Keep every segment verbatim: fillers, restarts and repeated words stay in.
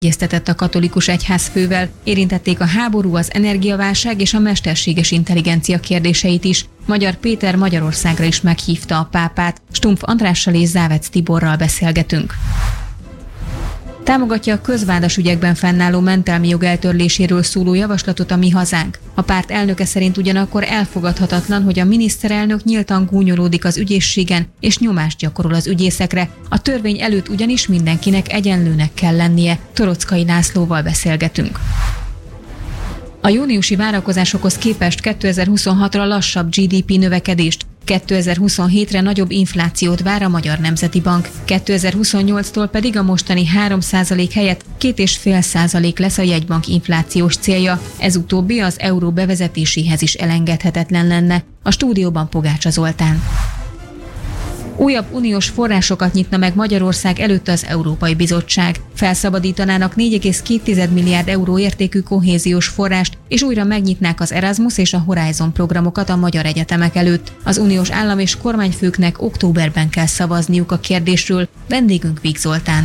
Egyeztetett a katolikus egyházfővel, érintették a háború, az energiaválság és a mesterséges intelligencia kérdéseit is. Magyar Péter Magyarországra is meghívta a pápát. Stumpf Andrással és Závec Tiborral beszélgetünk. Támogatja a közvádas ügyekben fennálló mentelmi jog eltörléséről szóló javaslatot a Mi Hazánk. A párt elnöke szerint ugyanakkor elfogadhatatlan, hogy a miniszterelnök nyíltan gúnyolódik az ügyészségen és nyomást gyakorol az ügyészekre. A törvény előtt ugyanis mindenkinek egyenlőnek kell lennie. Torockai Lászlóval beszélgetünk. A júniusi várakozásokhoz képest kétezer-huszonhatra lassabb gé dé pé növekedést, kétezer-huszonhétre nagyobb inflációt vár a Magyar Nemzeti Bank, kétezer-huszonnyolctól pedig a mostani három százalék helyett két egész öt százalék lesz a jegybank inflációs célja. Ez utóbbi az euró bevezetéséhez is elengedhetetlen lenne. A stúdióban Pogácsa Zoltán. Újabb uniós forrásokat nyitna meg Magyarország előtt az Európai Bizottság. Felszabadítanának négy egész két milliárd euró értékű kohéziós forrást, és újra megnyitnák az Erasmus és a Horizon programokat a magyar egyetemek előtt. Az uniós állam és kormányfőknek októberben kell szavazniuk a kérdésről. Vendégünk Víg Zoltán.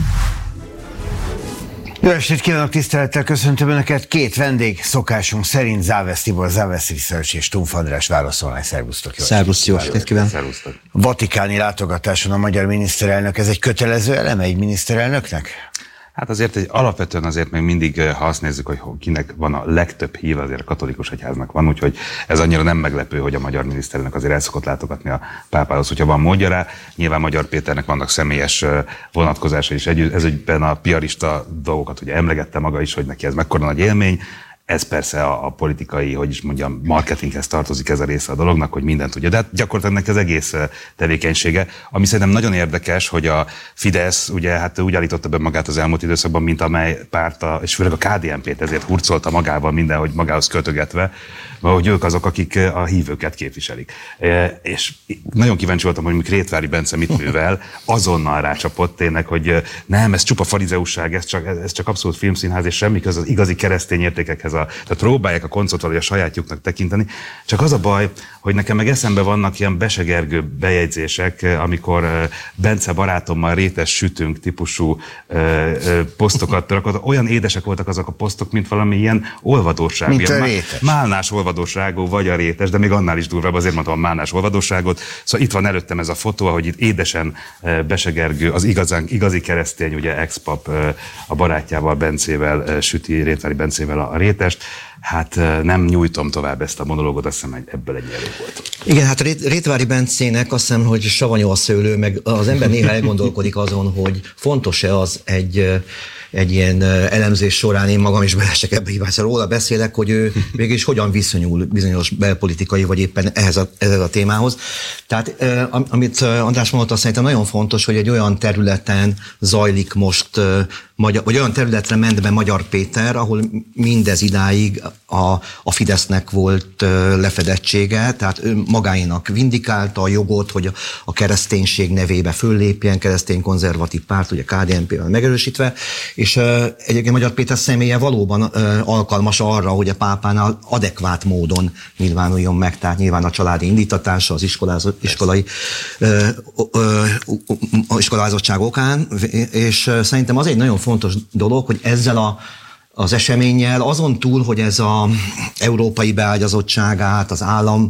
Jó estét kívánok, tisztelettel köszöntöm Önöket. Két vendég szokásunk szerint, Závec Tibor, Závec Research és Stumpf András válaszolnány. Szervusztok! Szervusz, jó estét kívánok! Szervusztok! Vatikáni látogatáson a magyar miniszterelnök, ez egy kötelező eleme egy miniszterelnöknek? Hát azért egy, alapvetően azért még mindig, ha azt nézzük, hogy kinek van a legtöbb híve, azért a katolikus egyháznak van, úgyhogy ez annyira nem meglepő, hogy a magyar miniszterelnök azért el szokott látogatni a pápához, hogyha van módja rá. Nyilván Magyar Péternek vannak személyes vonatkozása is, ez egyben a piarista dolgokat ugye emlegette maga is, hogy neki ez mekkora nagy élmény. Ez persze a, a politikai, hogy is mondjam, marketinghez tartozik ez a része a dolognak, hogy mindent tudja. De hát gyakorlatilag ennek az egész tevékenysége, ami szerintem nagyon érdekes, hogy a Fidesz ugye hát úgy állította be magát az elmúlt időszakban, mint amely párta, és főleg a ká dé en pét ezért hurcolta magával mindenhogy magához kötögetve, hogy ők azok, akik a hívőket képviselik. E, és nagyon kíváncsi voltam, hogy Rétvári Bence mit művel, azonnal rácsapott tényleg, hogy nem, ez csupa farizeusság, ez csak, ez csak abszolút filmszínház, és semmi köz az igazi keresztény értékekhez. A, tehát próbálják a koncot valahogy a sajátjuknak tekinteni. Csak az a baj, hogy nekem meg eszembe vannak ilyen besegergő bejegyzések, amikor Bence barátommal rétes sütünk típusú ö, ö, posztokat rakott. Olyan édesek voltak azok a posztok, mint valami ilyen olvadóság. Mint ilyen a rétes. Málnás olvadóságú, vagy a rétes, de még annál is durvább, azért mondtam a málnás olvadóságot. Szóval itt van előttem ez a fotó, ahogy itt édesen besegergő, az igazán, igazi keresztény, ugye ex-pap a barátjával, Bencével süti, Rétvári Bencével a rétes. Hát nem nyújtom tovább ezt a monológot, azt hiszem, hogy ebből egy elég volt. Igen, hát Rétvári Bencének azt hiszem, hogy savanyú a szőlő, meg az ember néha elgondolkodik azon, hogy fontos-e az egy, egy ilyen elemzés során, én magam is belesek ebbe hívásra, róla beszélek, hogy ő mégis hogyan viszonyul bizonyos belpolitikai, vagy éppen ehhez a, ehhez a témához. Tehát amit András mondta, szerintem nagyon fontos, hogy egy olyan területen zajlik most, vagy olyan területre ment be Magyar Péter, ahol mindez idáig a, a Fidesznek volt lefedettsége, tehát ő magáinak vindikálta a jogot, hogy a, a kereszténység nevébe föllépjen, keresztény konzervatív párt, ugye ká dé en pé-vel megerősítve, és egyébként Magyar Péter személye valóban alkalmas arra, hogy a pápánál adekvát módon nyilvánuljon meg, tehát nyilván a családi indítatása, az iskolai ö, ö, ö, iskolázottság okán, és szerintem az egy nagyon fontos dolog, hogy ezzel a az eseménnyel, azon túl, hogy ez az európai beágyazottságát, az állam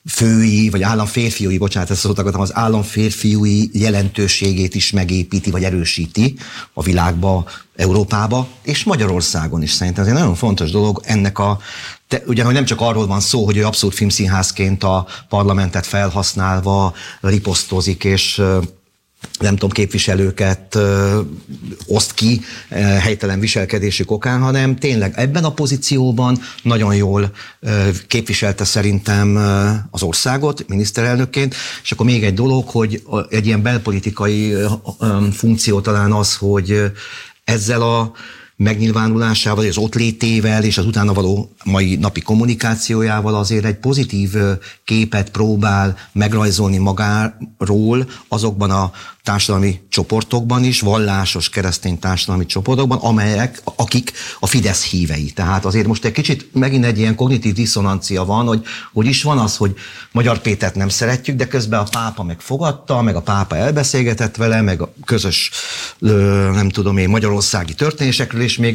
fői, vagy államférfiúi, bocsánat, ezt szóltak, az államférfiúi jelentőségét is megépíti, vagy erősíti a világba, Európába, és Magyarországon is szerintem. Ez egy nagyon fontos dolog ennek a, de ugye, hogy nem csak arról van szó, hogy ő abszolút filmszínházként a parlamentet felhasználva riposztozik, és nem tudom, képviselőket ö, oszt ki ö, helytelen viselkedésük okán, hanem tényleg ebben a pozícióban nagyon jól ö, képviselte szerintem ö, az országot miniszterelnökként, és akkor még egy dolog, hogy egy ilyen belpolitikai ö, ö, funkció talán az, hogy ö, ezzel a megnyilvánulásával, az ott létével és az utána való mai napi kommunikációjával azért egy pozitív képet próbál megrajzolni magáról azokban a társadalmi csoportokban is, vallásos keresztény társadalmi csoportokban, amelyek, akik a Fidesz hívei. Tehát azért most egy kicsit megint egy ilyen kognitív diszonancia van, hogy hogy is van az, hogy Magyar Pétert nem szeretjük, de közben a pápa megfogadta, meg a pápa elbeszélgetett vele, meg a közös, nem tudom én, magyarországi történésekről, és még